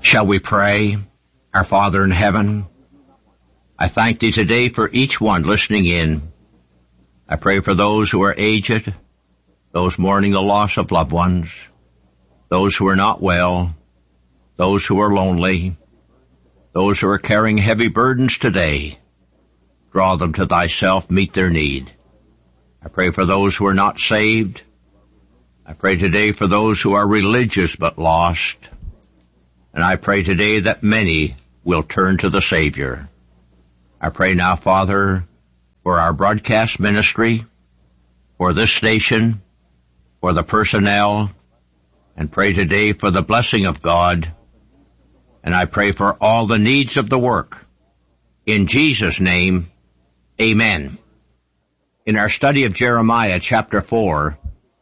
Shall we pray? Our Father in heaven, I thank Thee today for each one listening in. I pray for those who are aged, those mourning the loss of loved ones, those who are not well, those who are lonely, those who are carrying heavy burdens today. Draw them to Thyself, meet their need. I pray for those who are not saved. I pray today for those who are religious but lost. And I pray today that many will turn to the Savior. I pray now, Father, for our broadcast ministry, for this station, for the personnel, and pray today for the blessing of God. And I pray for all the needs of the work. In Jesus' name, amen. In our study of Jeremiah chapter 4,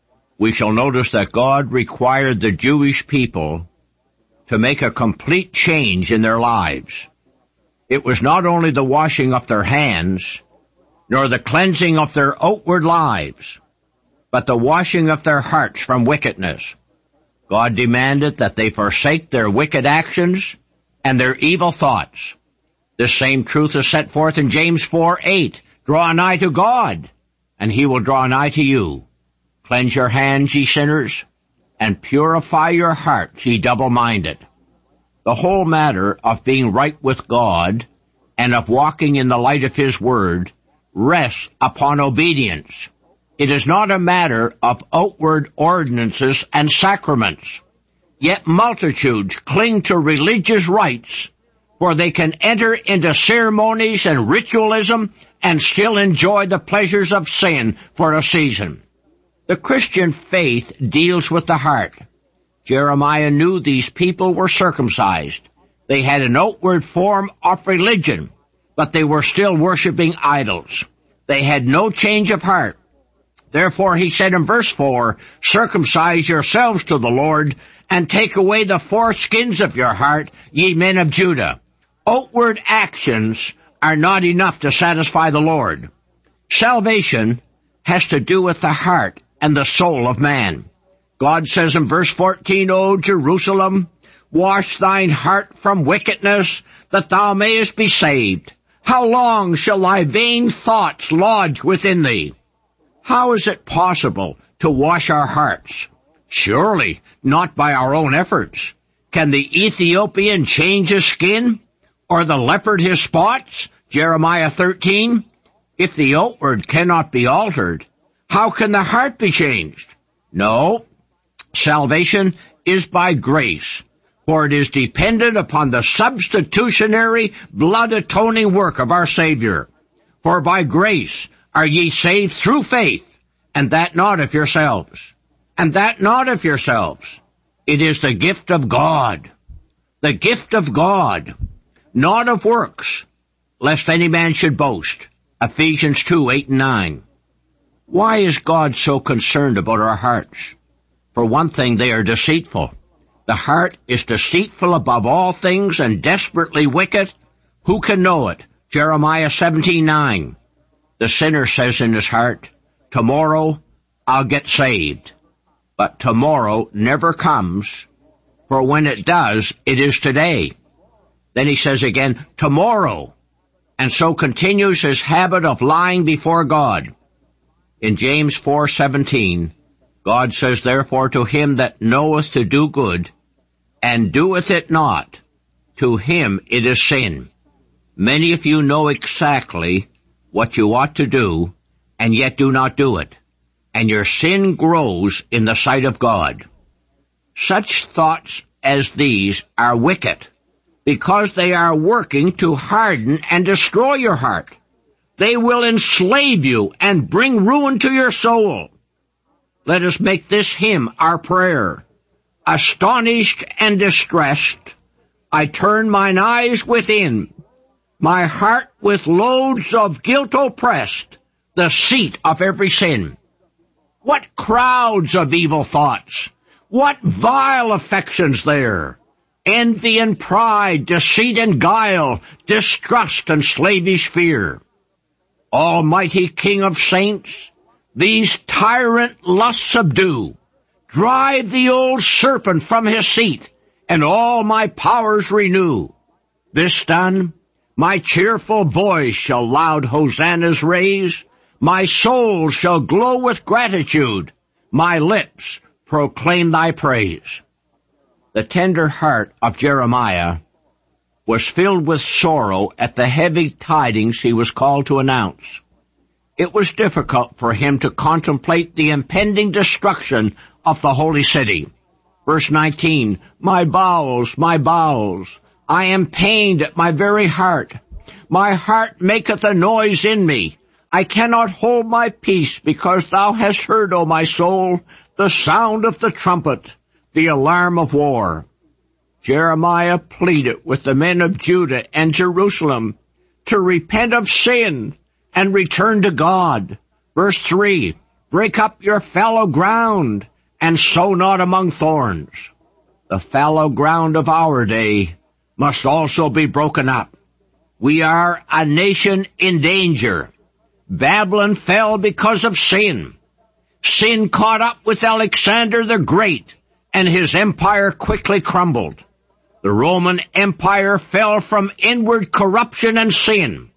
we shall notice that God required the Jewish people to make a complete change in their lives. It was not only the washing of their hands, nor the cleansing of their outward lives, but the washing of their hearts from wickedness. God demanded that they forsake their wicked actions and their evil thoughts. This same truth is set forth in James 4:8. Draw nigh to God, and He will draw nigh to you. Cleanse your hands, ye sinners, and purify your hearts, ye double-minded. The whole matter of being right with God and of walking in the light of His Word rests upon obedience. It is not a matter of outward ordinances and sacraments. Yet multitudes cling to religious rites, for they can enter into ceremonies and ritualism and still enjoy the pleasures of sin for a season. The Christian faith deals with the heart. Jeremiah knew these people were circumcised. They had an outward form of religion, but they were still worshiping idols. They had no change of heart. Therefore he said in verse 4, circumcise yourselves to the Lord, and take away the foreskins of your heart, ye men of Judah. Outward actions are not enough to satisfy the Lord. Salvation has to do with the heart and the soul of man. God says in verse 14, O Jerusalem, wash thine heart from wickedness, that thou mayest be saved. How long shall thy vain thoughts lodge within thee? How is it possible to wash our hearts? Surely not by our own efforts. Can the Ethiopian change his skin, or the leopard his spots? Jeremiah 13. If the outward cannot be altered, how can the heart be changed? No, salvation is by grace, for it is dependent upon the substitutionary blood-atoning work of our Savior. For by grace are ye saved through faith, and that not of yourselves. And that not of yourselves. It is the gift of God. The gift of God, not of works, lest any man should boast. Ephesians 2:8-9. Why is God so concerned about our hearts? For one thing, they are deceitful. The heart is deceitful above all things and desperately wicked. Who can know it? Jeremiah 17:9. The sinner says in his heart, tomorrow I'll get saved. But tomorrow never comes, for when it does, it is today. Then he says again, tomorrow, and so continues his habit of lying before God. In James 4:17, God says, therefore to him that knoweth to do good, and doeth it not, to him it is sin. Many of you know exactly what you ought to do, and yet do not do it, and your sin grows in the sight of God. Such thoughts as these are wicked, because they are working to harden and destroy your heart. They will enslave you and bring ruin to your soul. Let us make this hymn our prayer. Astonished and distressed, I turn mine eyes within, my heart with loads of guilt oppressed, the seat of every sin. What crowds of evil thoughts, what vile affections there! Envy and pride, deceit and guile, distrust and slavish fear. Almighty King of saints, these tyrant lusts subdue. Drive the old serpent from his seat, and all my powers renew. This done, my cheerful voice shall loud hosannas raise. My soul shall glow with gratitude. My lips proclaim thy praise. The tender heart of Jeremiah was filled with sorrow at the heavy tidings he was called to announce. It was difficult for him to contemplate the impending destruction of the holy city. Verse 19, my bowels, I am pained at my very heart. My heart maketh a noise in me. I cannot hold my peace, because thou hast heard, O my soul, the sound of the trumpet, the alarm of war. Jeremiah pleaded with the men of Judah and Jerusalem to repent of sin and return to God. Verse 3, break up your fallow ground and sow not among thorns. The fallow ground of our day must also be broken up. We are a nation in danger. Babylon fell because of sin. Sin caught up with Alexander the Great, and his empire quickly crumbled. The Roman Empire fell from inward corruption and sin.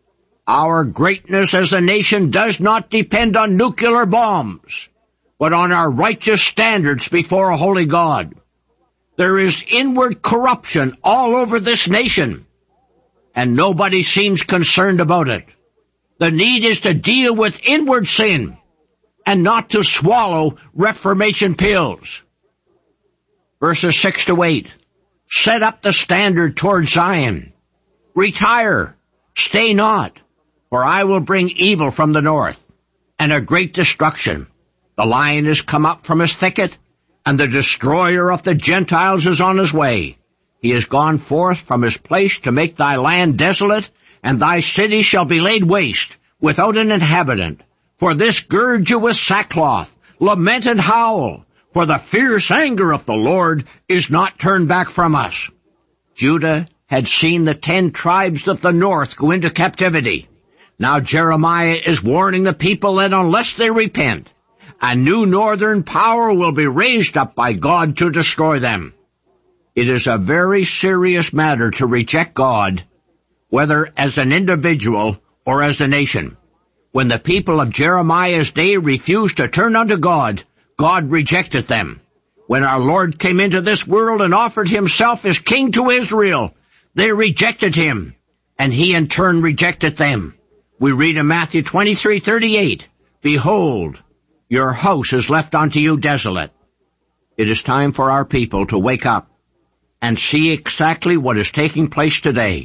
Our greatness as a nation does not depend on nuclear bombs, but on our righteous standards before a holy God. There is inward corruption all over this nation, and nobody seems concerned about it. The need is to deal with inward sin and not to swallow Reformation pills. Verses 6 to 8. Set up the standard toward Zion. Retire, stay not, for I will bring evil from the north, and a great destruction. The lion is come up from his thicket, and the destroyer of the Gentiles is on his way. He is gone forth from his place to make thy land desolate, and thy city shall be laid waste, without an inhabitant. For this gird you with sackcloth, lament and howl, for the fierce anger of the Lord is not turned back from us. Judah had seen the 10 tribes of the north go into captivity. Now Jeremiah is warning the people that unless they repent, a new northern power will be raised up by God to destroy them. It is a very serious matter to reject God, whether as an individual or as a nation. When the people of Jeremiah's day refused to turn unto God, God rejected them. When our Lord came into this world and offered himself as king to Israel, they rejected him, and he in turn rejected them. We read in Matthew 23:38, behold, your house is left unto you desolate. It is time for our people to wake up and see exactly what is taking place today.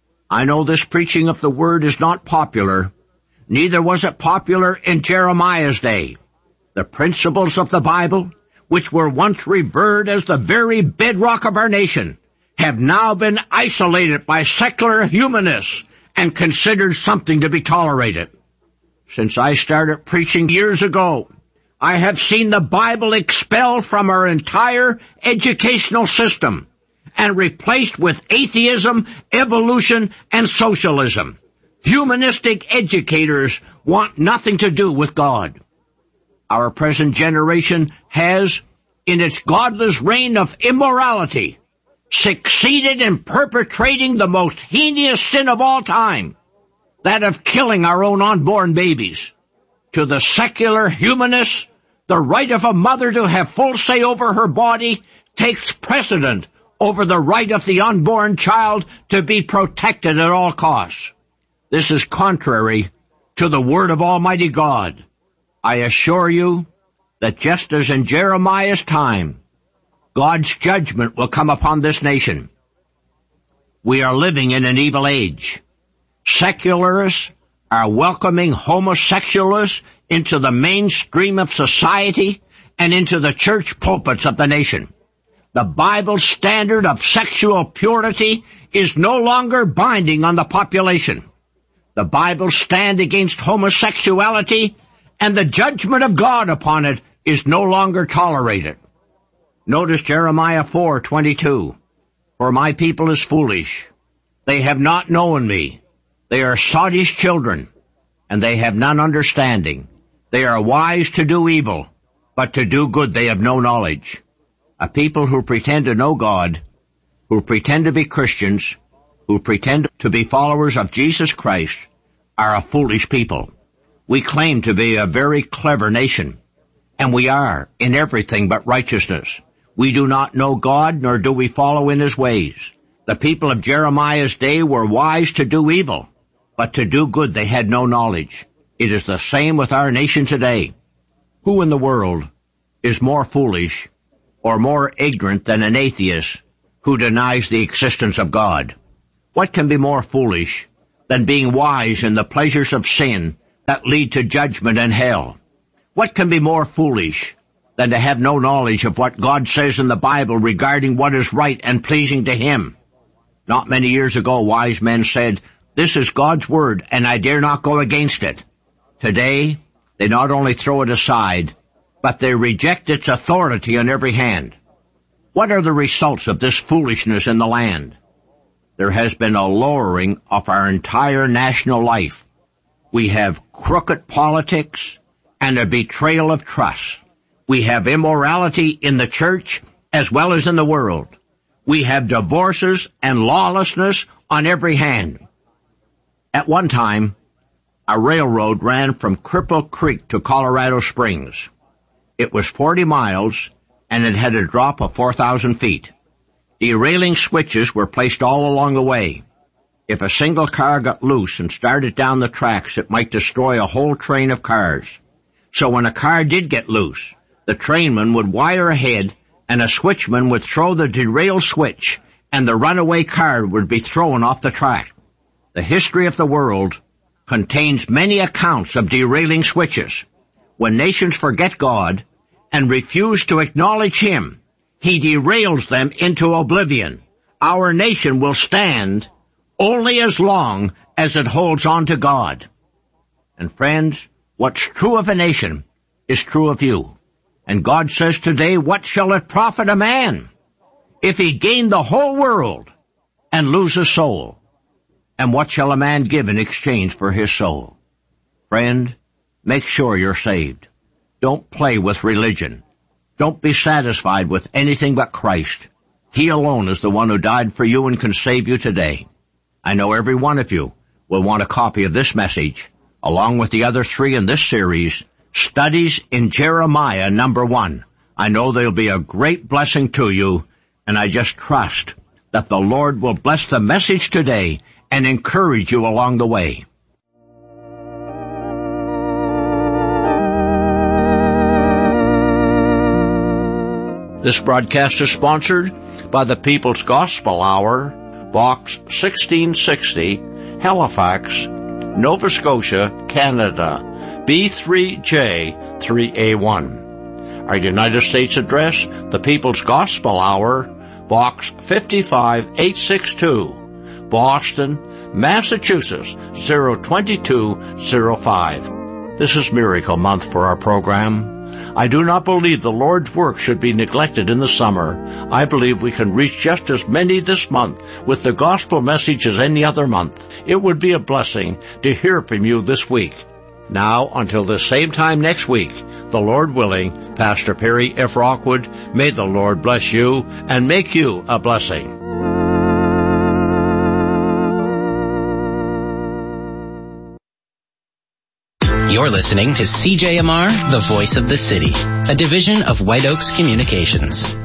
I know this preaching of the word is not popular. Neither was it popular in Jeremiah's day. The principles of the Bible, which were once revered as the very bedrock of our nation, have now been isolated by secular humanists and considered something to be tolerated. Since I started preaching years ago, I have seen the Bible expelled from our entire educational system and replaced with atheism, evolution, and socialism. Humanistic educators want nothing to do with God. Our present generation has, in its godless reign of immorality, succeeded in perpetrating the most heinous sin of all time, that of killing our own unborn babies. To the secular humanists, the right of a mother to have full say over her body takes precedent over the right of the unborn child to be protected at all costs. This is contrary to the word of Almighty God. I assure you that just as in Jeremiah's time, God's judgment will come upon this nation. We are living in an evil age. Secularists are welcoming homosexuals into the mainstream of society and into the church pulpits of the nation. The Bible's standard of sexual purity is no longer binding on the population. The Bible's stand against homosexuality and the judgment of God upon it is no longer tolerated. Notice Jeremiah 4:22. For my people is foolish. They have not known me. They are sottish children, and they have none understanding. They are wise to do evil, but to do good they have no knowledge. A people who pretend to know God, who pretend to be Christians, who pretend to be followers of Jesus Christ, are a foolish people. We claim to be a very clever nation, and we are in everything but righteousness. We do not know God, nor do we follow in his ways. The people of Jeremiah's day were wise to do evil, but to do good they had no knowledge. It is the same with our nation today. Who in the world is more foolish or more ignorant than an atheist who denies the existence of God? What can be more foolish than being wise in the pleasures of sin that lead to judgment and hell? What can be more foolish than to have no knowledge of what God says in the Bible regarding what is right and pleasing to him? Not many years ago, wise men said, "This is God's word, and I dare not go against it." Today, they not only throw it aside, but they reject its authority on every hand. What are the results of this foolishness in the land? There has been a lowering of our entire national life. We have crooked politics and a betrayal of trust. We have immorality in the church as well as in the world. We have divorces and lawlessness on every hand. At one time, a railroad ran from Cripple Creek to Colorado Springs. It was 40 miles, and it had a drop of 4,000 feet. Derailing switches were placed all along the way. If a single car got loose and started down the tracks, it might destroy a whole train of cars. So when a car did get loose, the trainman would wire ahead, and a switchman would throw the derail switch, and the runaway car would be thrown off the track. The history of the world contains many accounts of derailing switches. When nations forget God and refuse to acknowledge him, he derails them into oblivion. Our nation will stand only as long as it holds on to God. And friends, what's true of a nation is true of you. And God says today, what shall it profit a man if he gain the whole world and lose his soul? And what shall a man give in exchange for his soul? Friend, make sure you're saved. Don't play with religion. Don't be satisfied with anything but Christ. He alone is the one who died for you and can save you today. I know every one of you will want a copy of this message, along with the other 3 in this series, Studies in Jeremiah number 1. I know they'll be a great blessing to you, and I just trust that the Lord will bless the message today and encourage you along the way. This broadcast is sponsored by the People's Gospel Hour, Box 1660, Halifax, Nova Scotia, Canada, B3J3A1. Our United States address, the People's Gospel Hour, Box 55862, Boston, Massachusetts, 02205. This is Miracle Month for our program. I do not believe the Lord's work should be neglected in the summer. I believe we can reach just as many this month with the gospel message as any other month. It would be a blessing to hear from you this week. Now, until the same time next week, the Lord willing, Pastor Perry F. Rockwood, may the Lord bless you and make you a blessing. You're listening to CJMR, the Voice of the City, a division of White Oaks Communications.